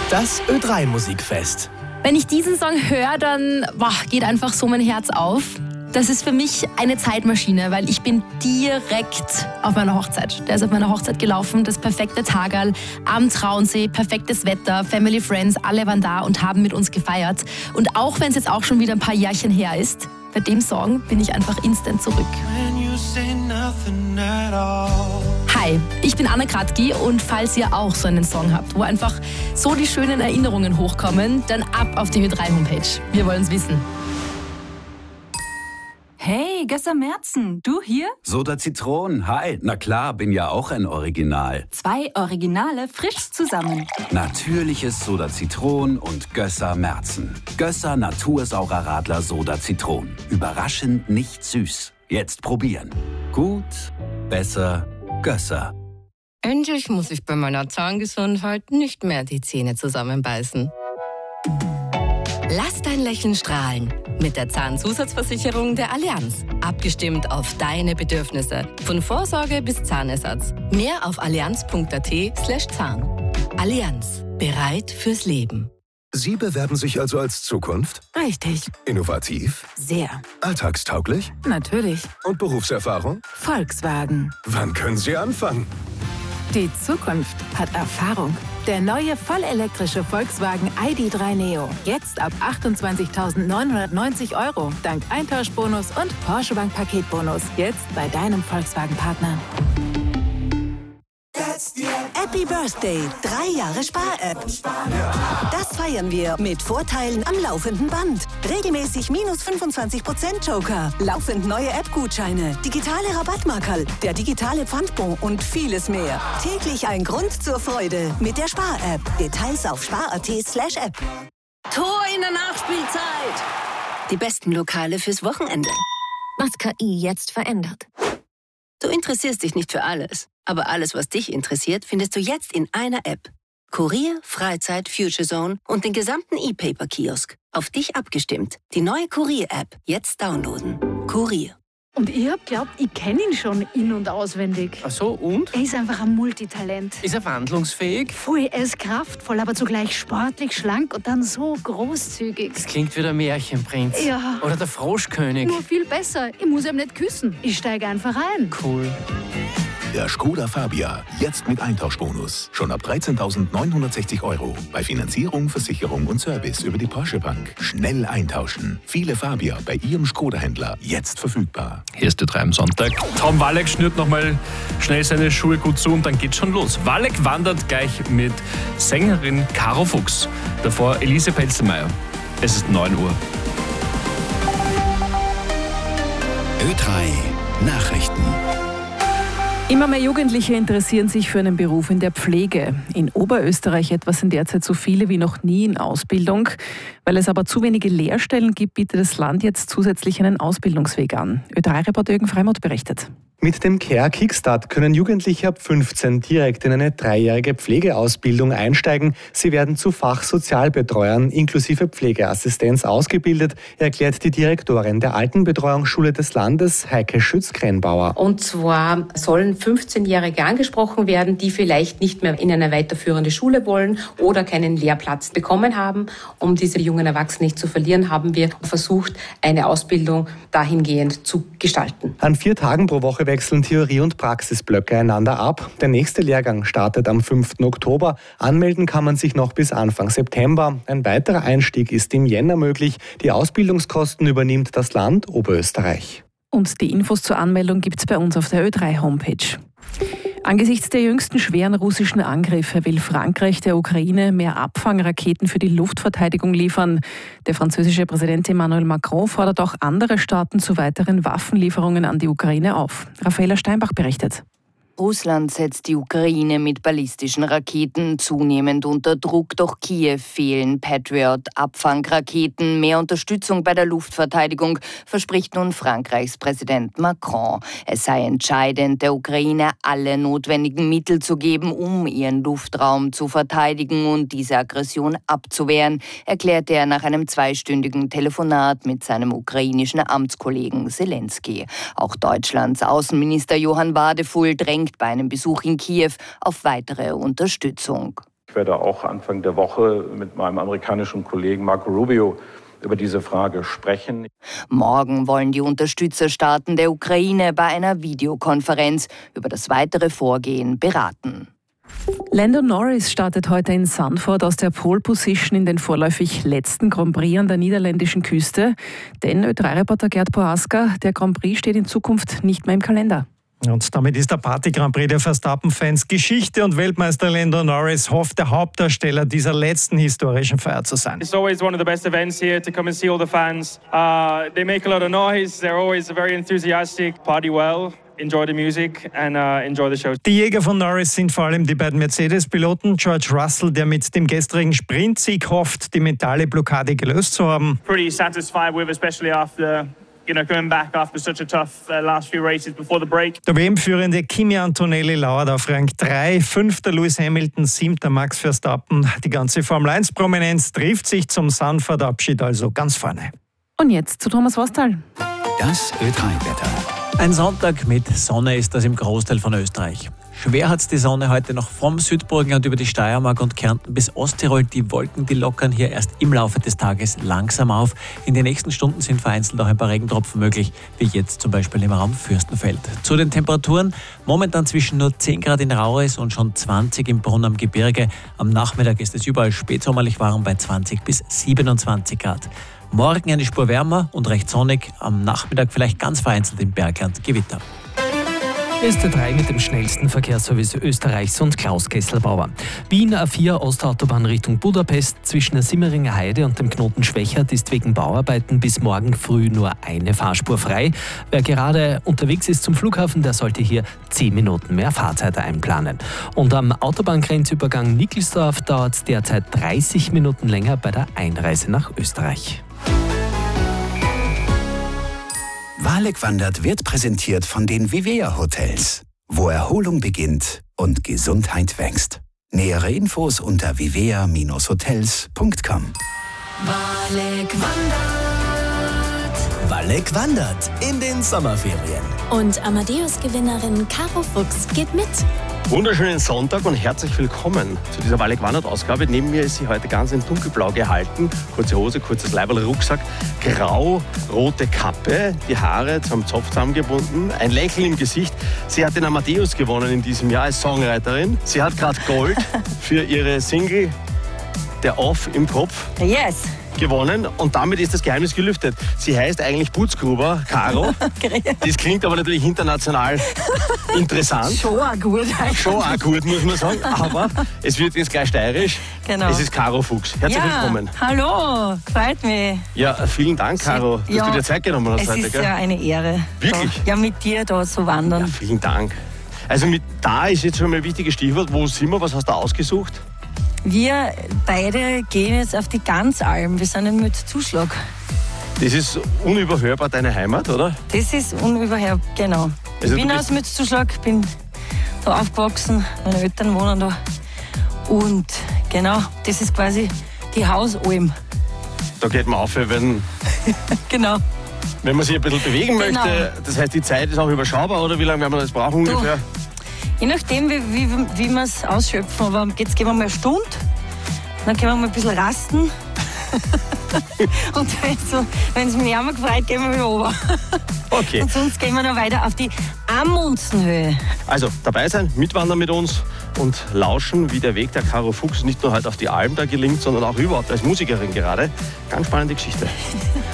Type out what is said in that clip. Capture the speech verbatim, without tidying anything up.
Das Ö drei Musikfest. Wenn ich diesen Song höre, dann boah, geht einfach so mein Herz auf. Das ist für mich eine Zeitmaschine, weil ich bin direkt auf meiner Hochzeit. Der ist auf meiner Hochzeit gelaufen, das perfekte Tagerl am Traunsee, perfektes Wetter, Family, Friends, alle waren da und haben mit uns gefeiert. Und auch wenn es jetzt auch schon wieder ein paar Jährchen her ist, bei dem Song bin ich einfach instant zurück. Hi, ich bin Anna Kratky und falls ihr auch so einen Song habt, wo einfach so die schönen Erinnerungen hochkommen, dann ab auf die Ö drei Homepage. Wir wollen es wissen. Hey, Gössa Merzen, du hier? Soda Zitron, hi. Na klar, bin ja auch ein Original. Zwei Originale frisch zusammen. Natürliches Soda Zitron und Gössa Merzen. Gössa Natursaurer Radler Soda Zitron. Überraschend nicht süß. Jetzt probieren. Gut, besser, Gössa. Endlich muss ich bei meiner Zahngesundheit nicht mehr die Zähne zusammenbeißen. Lass dein Lächeln strahlen. Mit der Zahnzusatzversicherung der Allianz. Abgestimmt auf deine Bedürfnisse. Von Vorsorge bis Zahnersatz. Mehr auf allianz punkt at slash Zahn. Allianz. Bereit fürs Leben. Sie bewerben sich also als Zukunft? Richtig. Innovativ? Sehr. Alltagstauglich? Natürlich. Und Berufserfahrung? Volkswagen. Wann können Sie anfangen? Die Zukunft hat Erfahrung. Der neue vollelektrische Volkswagen I D drei Neo. Jetzt ab achtundzwanzigtausendneunhundertneunzig Euro. Dank Eintauschbonus und Porsche Bank Paketbonus. Jetzt bei deinem Volkswagen-Partner. Happy Birthday, drei Jahre Spar-App. Das feiern wir mit Vorteilen am laufenden Band. Regelmäßig minus fünfundzwanzig Prozent Joker, laufend neue App-Gutscheine, digitale Rabattmarkerl, der digitale Pfandbon und vieles mehr. Täglich ein Grund zur Freude mit der Spar-App. Details auf spar punkt at slash app. Tor in der Nachspielzeit. Die besten Lokale fürs Wochenende. Was K I jetzt verändert. Du interessierst dich nicht für alles, aber alles, was dich interessiert, findest du jetzt in einer App. Kurier, Freizeit, Future Zone und den gesamten E-Paper-Kiosk. Auf dich abgestimmt. Die neue Kurier-App. Jetzt downloaden. Kurier. Und ihr habt glaubt, ich kenne ihn schon in- und auswendig. Ach so, und? Er ist einfach ein Multitalent. Ist er wandlungsfähig? Voll, er ist kraftvoll, aber zugleich sportlich, schlank und dann so großzügig. Das klingt wie der Märchenprinz. Ja. Oder der Froschkönig. Nur viel besser. Ich muss ihm nicht küssen. Ich steige einfach ein. Cool. Der Skoda Fabia, jetzt mit Eintauschbonus. Schon ab dreizehntausendneunhundertsechzig Euro. Bei Finanzierung, Versicherung und Service über die Porsche Bank. Schnell eintauschen. Viele Fabia bei Ihrem Skoda-Händler. Jetzt verfügbar. Hier ist der drei am Sonntag. Tom Walek schnürt nochmal schnell seine Schuhe gut zu und dann geht's schon los. Walek wandert gleich mit Sängerin Caro Fuchs. Davor Elise Pelzelmeier. Es ist neun Uhr. Ö drei Nachrichten. Immer mehr Jugendliche interessieren sich für einen Beruf in der Pflege. In Oberösterreich etwa sind derzeit so viele wie noch nie in Ausbildung. Weil es aber zu wenige Lehrstellen gibt, bietet das Land jetzt zusätzlich einen Ausbildungsweg an. Ö drei Reporter Jürgen Freimuth berichtet. Mit dem Care Kickstart können Jugendliche ab fünfzehn direkt in eine dreijährige Pflegeausbildung einsteigen. Sie werden zu Fachsozialbetreuern inklusive Pflegeassistenz ausgebildet, erklärt die Direktorin der Altenbetreuungsschule des Landes, Heike Schütz-Krenbauer. Und zwar sollen fünfzehnjährige angesprochen werden, die vielleicht nicht mehr in eine weiterführende Schule wollen oder keinen Lehrplatz bekommen haben. Um diese jungen Erwachsenen nicht zu verlieren, haben wir versucht, eine Ausbildung dahingehend zu gestalten. An vier Tagen pro Woche wechseln Theorie- und Praxisblöcke einander ab. Der nächste Lehrgang startet am fünften Oktober. Anmelden kann man sich noch bis Anfang September. Ein weiterer Einstieg ist im Jänner möglich. Die Ausbildungskosten übernimmt das Land Oberösterreich. Und die Infos zur Anmeldung gibt es bei uns auf der Ö drei Homepage. Angesichts der jüngsten schweren russischen Angriffe will Frankreich der Ukraine mehr Abfangraketen für die Luftverteidigung liefern. Der französische Präsident Emmanuel Macron fordert auch andere Staaten zu weiteren Waffenlieferungen an die Ukraine auf. Raffaella Steinbach berichtet. Russland setzt die Ukraine mit ballistischen Raketen zunehmend unter Druck. Doch Kiew fehlen Patriot-Abfangraketen. Mehr Unterstützung bei der Luftverteidigung verspricht nun Frankreichs Präsident Macron. Es sei entscheidend, der Ukraine alle notwendigen Mittel zu geben, um ihren Luftraum zu verteidigen und diese Aggression abzuwehren, erklärte er nach einem zweistündigen Telefonat mit seinem ukrainischen Amtskollegen Zelensky. Auch Deutschlands Außenminister Johann Wadefuhl drängt bei einem Besuch in Kiew auf weitere Unterstützung. werde auch Anfang der Woche mit meinem amerikanischen Kollegen Marco Rubio über diese Frage sprechen. Morgen wollen die Unterstützerstaaten der Ukraine bei einer Videokonferenz über das weitere Vorgehen beraten. Lando Norris startet heute in Zandvoort aus der Pole Position in den vorläufig letzten Grand Prix an der niederländischen Küste. Denn Ö drei Reporter Gerd Prohaska, der Grand Prix steht in Zukunft nicht mehr im Kalender. Und damit ist der Party-Grand Prix der Verstappen-Fans Geschichte und Weltmeister Lando Norris hofft, der Hauptdarsteller dieser letzten historischen Feier zu sein. It's always one of the best events here to come and see all the fans. Uh, they make a lot of noise, they're always very enthusiastic, party well. Enjoy the music and uh, enjoy the show. Die Jäger von Norris sind vor allem die beiden Mercedes-Piloten. George Russell, der mit dem gestrigen Sprintsieg hofft, die mentale Blockade gelöst zu haben. Pretty satisfied with, especially after, you know, coming back after such a tough uh, last few races before the break. Der W M-Führende Kimi Antonelli lauert auf Rang drei, fünfter Lewis Hamilton, siebter Max Verstappen. Die ganze Formel eins Prominenz trifft sich zum Sanford-Abschied also ganz vorne. Und jetzt zu Thomas Wastal. Das Ö drei Wetter. Ein Sonntag mit Sonne ist das im Großteil von Österreich. Schwer hat es die Sonne heute noch vom Südburgenland über die Steiermark und Kärnten bis Osttirol. Die Wolken, die lockern hier erst im Laufe des Tages langsam auf. In den nächsten Stunden sind vereinzelt auch ein paar Regentropfen möglich, wie jetzt zum Beispiel im Raum Fürstenfeld. Zu den Temperaturen: momentan zwischen nur zehn Grad in Rauris und schon zwanzig im Brunn am Gebirge. Am Nachmittag ist es überall spätsommerlich warm bei zwanzig bis siebenundzwanzig Grad. Morgen eine Spur wärmer und recht sonnig, am Nachmittag vielleicht ganz vereinzelt im Bergland Gewitter. S T drei mit dem schnellsten Verkehrsservice Österreichs und Klaus Kesselbauer. Wien A vier Ostautobahn Richtung Budapest zwischen der Simmeringer Heide und dem Knoten Schwächert ist wegen Bauarbeiten bis morgen früh nur eine Fahrspur frei. Wer gerade unterwegs ist zum Flughafen, der sollte hier zehn Minuten mehr Fahrzeit einplanen. Und am Autobahngrenzübergang Nickelsdorf dauert es derzeit dreißig Minuten länger bei der Einreise nach Österreich. Walek wandert wird präsentiert von den Vivea Hotels, wo Erholung beginnt und Gesundheit wächst. Nähere Infos unter vivea Bindestrich hotels Punkt com. Walek wandert. Walek wandert in den Sommerferien. Und Amadeus-Gewinnerin Caro Fuchs geht mit. Wunderschönen Sonntag und herzlich willkommen zu dieser Walek Wandert-Ausgabe. Neben mir ist sie heute ganz in dunkelblau gehalten. Kurze Hose, kurzes Leiberl, Rucksack, grau-rote Kappe, die Haare zum Zopf zusammengebunden, ein Lächeln im Gesicht. Sie hat den Amadeus gewonnen in diesem Jahr als Songwriterin. Sie hat gerade Gold für ihre Single Der Off im Kopf. Yes. Gewonnen und damit ist das Geheimnis gelüftet. Sie heißt eigentlich Butzgruber, Caro. Das klingt aber natürlich international interessant. Schon auch gut. Schon auch gut, muss man sagen. Aber es wird jetzt gleich steirisch. Genau. Es ist Caro Fuchs. Herzlich ja, willkommen. Hallo, freut mich. Ja, vielen Dank, Caro, dass ja, du dir Zeit genommen hast es heute. Es ist gell? ja eine Ehre. Wirklich? Da, ja, mit dir da zu wandern. Ja, vielen Dank. Also mit da ist jetzt schon mal ein wichtiges Stichwort. Wo sind wir? Was hast du ausgesucht? Wir beide gehen jetzt auf die Ganzalm. Wir sind in Mützzuschlag. Das ist unüberhörbar deine Heimat, oder? Das ist unüberhörbar, genau. Also ich bin aus Mützzuschlag, bin da aufgewachsen, meine Eltern wohnen da. Und genau, das ist quasi die Hausalm. Da geht man auf, wenn, genau. wenn man sich ein bisschen bewegen Genau. möchte. Das heißt, die Zeit ist auch überschaubar, oder wie lange werden wir das brauchen Du, ungefähr? Je nachdem, wie, wie, wie wir es ausschöpfen. Aber jetzt gehen wir mal eine Stunde, dann können wir mal ein bisschen rasten. Und wenn es mich einmal gefreut, gehen wir wieder runter. Okay. Und sonst gehen wir noch weiter auf die Amundsenhöhe. Also dabei sein, mitwandern mit uns und lauschen, wie der Weg der Caro Fuchs nicht nur halt auf die Alm da gelingt, sondern auch überhaupt als Musikerin gerade. Ganz spannende Geschichte.